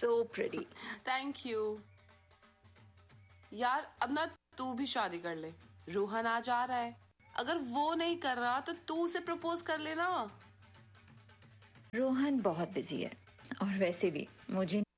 So pretty. Thank you. यार अब ना तू भी शादी कर ले, रोहन आज आ रहा है, अगर वो नहीं कर रहा तो तू उसे प्रपोज कर लेना। रोहन बहुत बिजी है और वैसे भी मुझे